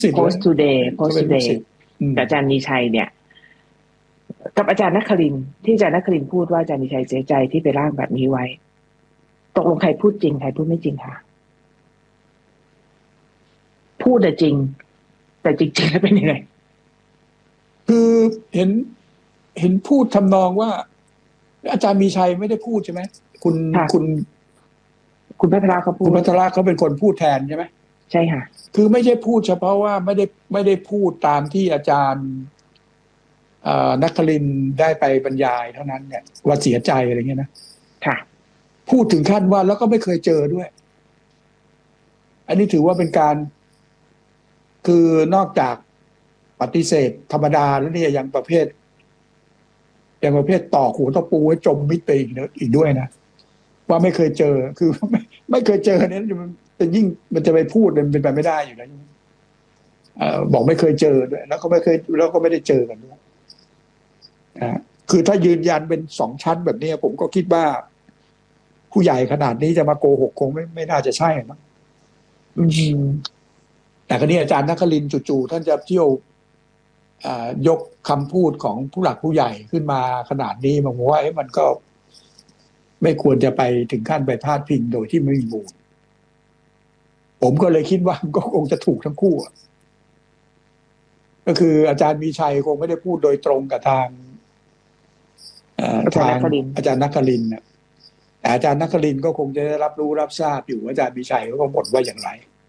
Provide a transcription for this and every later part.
Post Today Post Today กับอาจารย์มีชัยเนี่ยกับอาจารย์นครินทร์ที่อาจารย์นครินทร์พูดว่าอาจารย์มีชัยเสียใจที่ไปร่างแบบนี้ไว้ตกลงใครพูดจริงใครพูดไม่จริงคะพูดแต่จริงแต่จริงๆแล้วเป็นยังไงคือเห็นพูดทำนองว่าอาจารย์มีชัยไม่ได้พูดใช่ไหมคุณพัทรเขาพูดคุณพัทรเขาเป็นคนพูดแทนใช่ไหมใช่ค่ะคือไม่ใช่พูดเฉพาะว่าไม่ได้พูดตามที่อาจารย์นครินทร์ได้ไปบรรยายเท่านั้นเนี่ยว่าเสียใจอะไรเงี้ยนะค่ะพูดถึงขั้นว่าแล้วก็ไม่เคยเจอด้วยอันนี้ถือว่าเป็นการคือนอกจากปฏิเสธธรรมดาแล้วเนี่ยยังประเภทต่อหัวตะปูให้จมมิดไปอีกด้วยนะว่าไม่เคยเจอคือไม่เคยเจอเนี่ยมันยิ่งมันจะไปพูดมันเป็นไปไม่ได้อยู่แล้วบอกไม่เคยเจอด้วยแล้วก็ไม่ได้เจอกันด้วยคือถ้ายืนยันเป็นสองชั้นแบบนี้ผมก็คิดว่าผู้ใหญ่ขนาดนี้จะมาโกหกคงไม่น่าจะใช่นะแต่คราวนี้อาจารย์นครินทร์จู่ๆท่านจะเที่ยวยกคำพูดของผู้หลักผู้ใหญ่ขึ้นมาขนาดนี้ผมว่ามันก็ไม่ควรจะไปถึงขั้นไปพาดพิงโดยที่ไม่มีมูลผมก็เลยคิดว่ามันก็คงจะถูกทั้งคู่อาจารย์มีชัยคงไม่ได้พูดโดยตรงกับทางอาจารย์นครินทร์นะแต่อาจารย์นครินทร์ก็คงจะได้รับรู้รับทราบอยู่อาจารย์มีชัยเขาก็บ่นว่าอย่างไร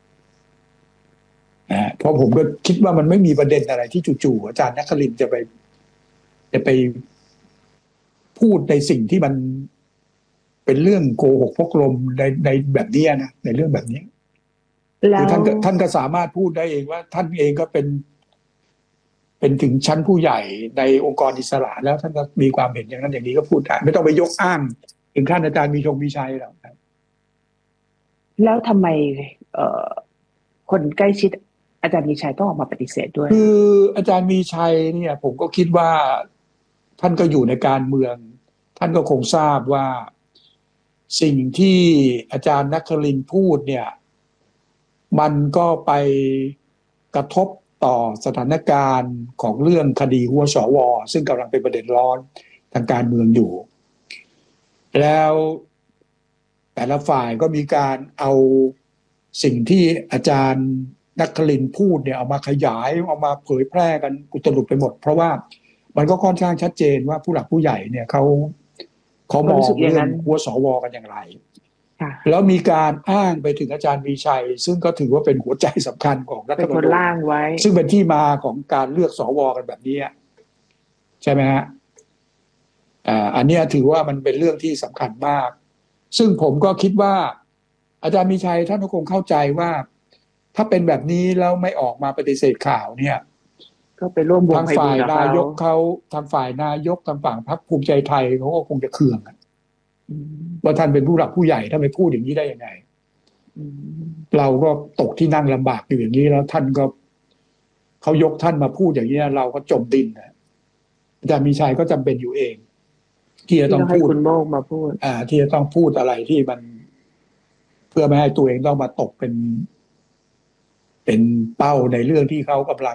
เพราะผมก็คิดว่ามันไม่มีประเด็นอะไรที่จู่ๆอาจารย์นครินทร์จะไปพูดในสิ่งที่มันเป็นเรื่องโกหกพกลมในแบบนี้นะในเรื่องแบบนี้คือท่านก็สามารถพูดได้เองว่าท่านเองก็เป็นถึงชั้นผู้ใหญ่ในองค์กรอิสระแล้วท่านก็มีความเห็นอย่างนั้นอย่างนี้ก็พูดได้ไม่ต้องไปยกอ้างถึงขั้นอาจารย์มีชัยหรอกครับแล้วทำไมคนใกล้ชิดอาจารย์มีชัยต้องออกมาปฏิเสธด้วยคืออาจารย์มีชัยเนี่ยผมก็คิดว่าท่านก็อยู่ในการเมืองท่านก็คงทราบว่าสิ่งที่อาจารย์นครินทร์พูดเนี่ยมันก็ไปกระทบต่อสถานการณ์ของเรื่องคดีหัวสว.ซึ่งกำลังเป็นประเด็นร้อนทางการเมืองอยู่แล้วแต่ละฝ่ายก็มีการเอาสิ่งที่อาจารย์นครินทร์พูดเนี่ยเอามาขยายเอามาเผยแพร่กันอุตลุดไปหมดเพราะว่ามันก็ค่อนข้างชัดเจนว่าผู้หลักผู้ใหญ่เนี่ยเขามองเรื่องหัวสว.กันอย่างไรแล้วมีการอ้างไปถึงอาจารย์มีชัยซึ่งก็ถือว่าเป็นหัวใจสำคัญของรัฐธรรมนูญซึ่งเป็นที่มาของการเลือกสว.กันแบบนี้ใช่ไหมฮะอันนี้ถือว่ามันเป็นเรื่องที่สำคัญมากซึ่งผมก็คิดว่าอาจารย์มีชัยท่านก็คงเข้าใจว่าถ้าเป็นแบบนี้แล้วไม่ออกมาปฏิเสธข่าวเนี่ยก็ไปร่วมวงทางฝ่ายนายกเขาทางฝ่ายนายกทางฝั่งพรรคภูมิใจไทยเขาก็คงจะเคืองว่าท่านเป็นผู้หลักผู้ใหญ่ท่านไปพูดอย่างนี้ได้ยังไงเราก็ตกที่นั่งลำบากอยู่อย่างนี้แล้วท่านก็เขายกท่านมาพูดอย่างนี้เราก็จมดินอาจารย์มีชัยก็จำเป็นอยู่เองที่จะต้องพูดคุณโมกมาพูดที่จะต้องพูดอะไรที่มันเพื่อไม่ให้ตัวเองต้องมาตกเป็นเป้าในเรื่องที่เขากำลัง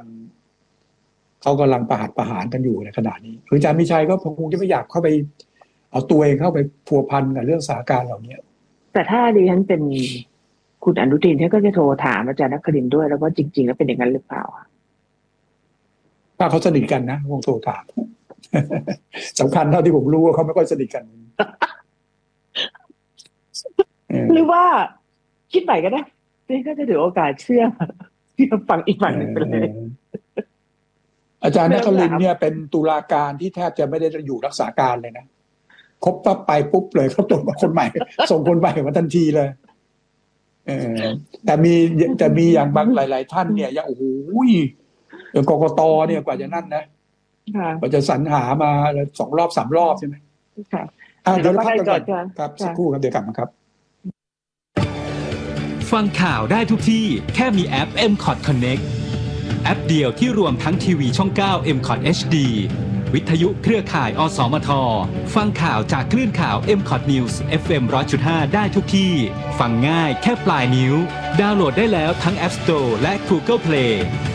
ประหารกันอยู่ในขณะนี้อาจารย์มีชัยก็คงจะไม่อยากเข้าไปเอาตัวเองเข้าไปพัวพันกับเรื่องสถานการณ์เหล่านี้แต่ถ้าดิฉันเป็นคุณอนุทินท่านก็จะโทรถามอาจารย์นครินทร์ด้วยแล้วว่าจริงๆแล้วเป็นอย่างนั้นหรือเปล่าถ้าเขาสนิทกันนะคงโทรถามสำคัญเท่าที่ผมรู้ว่าเขาไม่ค่อยสนิทกันหรือว่าคิดใหม่ก็ได้นี่ก็จะถือโอกาสเชื่อฝั่งอีกฝั่งหนึ่งไปเลยอาจารย์นครินทร์เนี่ยเป็นตุลาการที่แทบจะไม่ได้อยู่รักษาการเลยนะครบปั๊บไปปุ๊บเลยเขาตัวมาคนใหม่ส่งคนใหม่มาทันทีเลยแต่มีอย่างบางหลายๆท่านเนี่ยอย่างโอ้โหอย่างกกต.เนี่ยกว่าจะนั่นนะกว่าจะสรรหามา2 รอบ 3 รอบใช่ไหมเดี๋ยวเราพักกันก่อนครับสักครู่ครับเดี๋ยวกลับมาครับฟังข่าวได้ทุกที่แค่มีแอป MCOT Connect แอปเดียวที่รวมทั้งทีวีช่อง 9 MCOT HD วิทยุเครือข่ายอสมทฟังข่าวจากคลื่นข่าว MCOT News FM 100.5 ได้ทุกที่ฟังง่ายแค่ปลายนิ้วดาวน์โหลดได้แล้วทั้ง App Store และ Google Play